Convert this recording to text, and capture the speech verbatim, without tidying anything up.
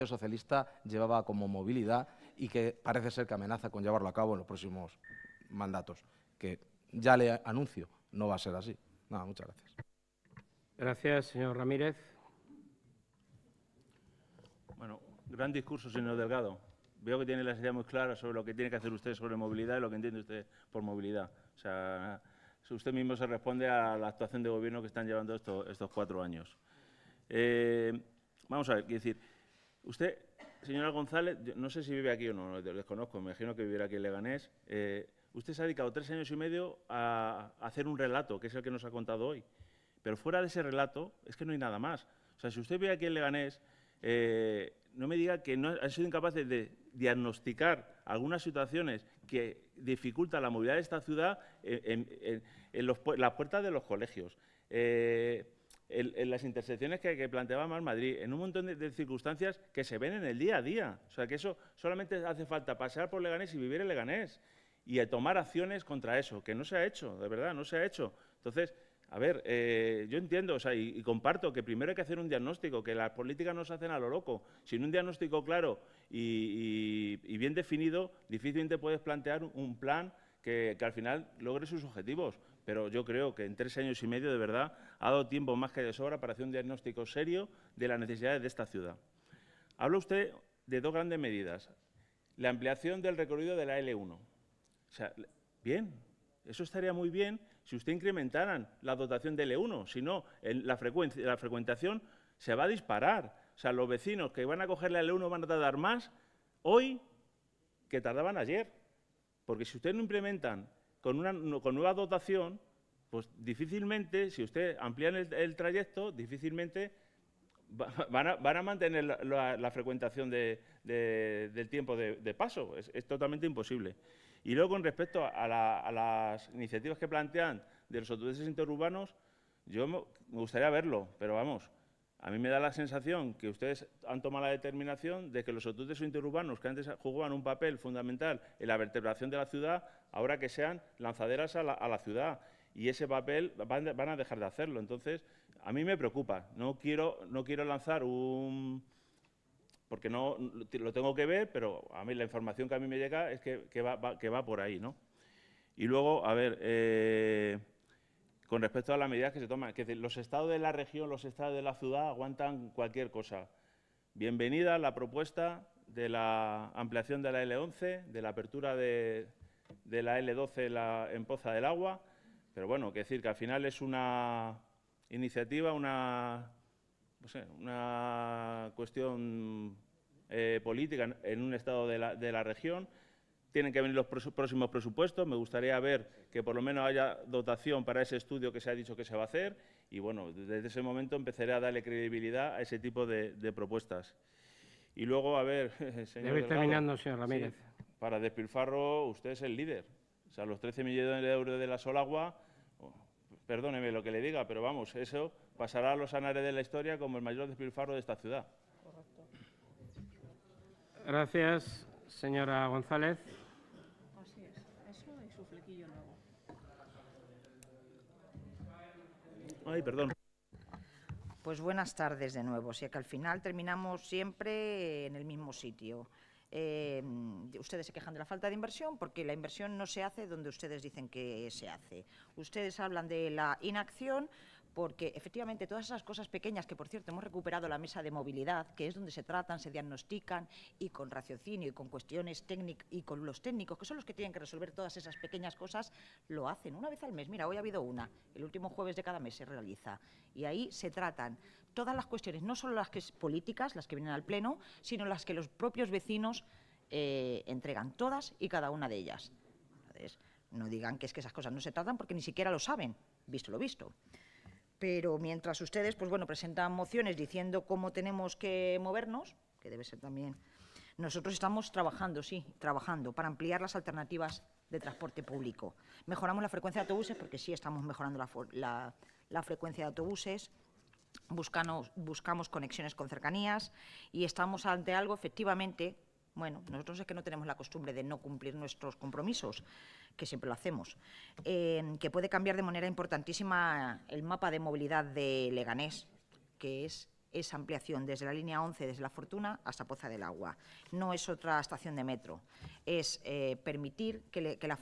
Socialista llevaba como movilidad y que parece ser que amenaza con llevarlo a cabo en los próximos mandatos, que ya le anuncio, no va a ser así. Nada, muchas gracias. Gracias, señor Ramírez. Bueno, gran discurso, señor Delgado. Veo que tiene las ideas muy claras sobre lo que tiene que hacer usted sobre movilidad y lo que entiende usted por movilidad. O sea, usted mismo se responde a la actuación de gobierno que están llevando estos, estos cuatro años. Eh, vamos a ver, quiero decir, usted, señora González, no sé si vive aquí o no, lo desconozco, me imagino que vivirá aquí en Leganés. Eh, usted se ha dedicado tres años y medio a, a hacer un relato, que es el que nos ha contado hoy. Pero fuera de ese relato es que no hay nada más. O sea, si usted vive aquí en Leganés, eh, no me diga que no han sido incapaces de diagnosticar algunas situaciones que dificultan la movilidad de esta ciudad en, en, en los, las puertas de los colegios. Eh, En, en las intersecciones que, que planteaba Mar Madrid, en un montón de, de circunstancias que se ven en el día a día. O sea, que eso solamente hace falta pasear por Leganés y vivir en Leganés y a tomar acciones contra eso, que no se ha hecho, de verdad, no se ha hecho. Entonces, a ver, eh, yo entiendo, o sea, y, y comparto que primero hay que hacer un diagnóstico, que las políticas no se hacen a lo loco. Sin un diagnóstico claro y, y, y bien definido, difícilmente puedes plantear un plan que, que al final logre sus objetivos. Pero yo creo que en tres años y medio, de verdad, ha dado tiempo más que de sobra para hacer un diagnóstico serio de las necesidades de esta ciudad. Habla usted de dos grandes medidas. La ampliación del recorrido de la L uno. O sea, bien, eso estaría muy bien si usted incrementaran la dotación de L uno. Si no, la, frecuencia, la frecuentación se va a disparar. O sea, los vecinos que van a coger la L uno van a tardar más hoy que tardaban ayer. Porque si ustedes no implementan Con, una, con nueva dotación, pues difícilmente, si usted amplía el, el trayecto, difícilmente va, van, a, van a mantener la, la, la frecuentación de, de, del tiempo de, de paso. Es, es totalmente imposible. Y luego, con respecto a, la, a las iniciativas que plantean de los autobuses interurbanos, yo me, me gustaría verlo, pero vamos, a mí me da la sensación que ustedes han tomado la determinación de que los autobuses interurbanos, que antes jugaban un papel fundamental en la vertebración de la ciudad, ahora que sean lanzaderas a la, a la ciudad. Y ese papel van, van a dejar de hacerlo. Entonces, a mí me preocupa. No quiero, no quiero lanzar un... porque no lo tengo que ver, pero a mí la información que a mí me llega es que, que, va, va, que va por ahí, ¿no? Y luego, a ver... Eh, con respecto a las medidas que se toman, que los estados de la región, los estados de la ciudad aguantan cualquier cosa. Bienvenida la propuesta de la ampliación de la L once, de la apertura de, de la L doce en, la, en Poza del Agua, pero bueno, que decir que al final es una iniciativa, una, no sé, una cuestión eh, política en un estado de la, de la región. Tienen que venir los próximos presupuestos. Me gustaría ver que por lo menos haya dotación para ese estudio que se ha dicho que se va a hacer. Y bueno, desde ese momento empezaré a darle credibilidad a ese tipo de, de propuestas. Y luego, a ver, señor Debe ir terminando, señor Ramírez. Sí, para despilfarro, usted es el líder. O sea, los trece millones de euros de la Solagua, oh, perdóneme lo que le diga, pero vamos, eso pasará a los anales de la historia como el mayor despilfarro de esta ciudad. Correcto. Gracias, señora González. Así es, eso y su flequillo nuevo. Ay, perdón. Pues buenas tardes de nuevo. O sea que al final terminamos siempre en el mismo sitio. Eh, ustedes se quejan de la falta de inversión porque la inversión no se hace donde ustedes dicen que se hace. Ustedes hablan de la inacción porque efectivamente todas esas cosas pequeñas, que por cierto hemos recuperado la mesa de movilidad, que es donde se tratan, se diagnostican y con raciocinio y con cuestiones técnicas y con los técnicos, que son los que tienen que resolver todas esas pequeñas cosas, lo hacen una vez al mes. Mira, hoy ha habido una, el último jueves de cada mes se realiza y ahí se tratan todas las cuestiones, no solo las que es políticas, las que vienen al pleno, sino las que los propios vecinos eh, entregan, todas y cada una de ellas. Entonces, no digan que es que esas cosas no se tratan porque ni siquiera lo saben, visto lo visto. Pero mientras ustedes, pues bueno, presentan mociones diciendo cómo tenemos que movernos, que debe ser también, nosotros estamos trabajando, sí, trabajando para ampliar las alternativas de transporte público. Mejoramos la frecuencia de autobuses, porque sí estamos mejorando la, la, la frecuencia de autobuses, buscamos, buscamos conexiones con cercanías y estamos ante algo, efectivamente, bueno, nosotros es que no tenemos la costumbre de no cumplir nuestros compromisos, que siempre lo hacemos, eh, que puede cambiar de manera importantísima el mapa de movilidad de Leganés, que es esa ampliación desde la línea once, desde La Fortuna hasta Poza del Agua. No es otra estación de metro, es eh, permitir que, le, que la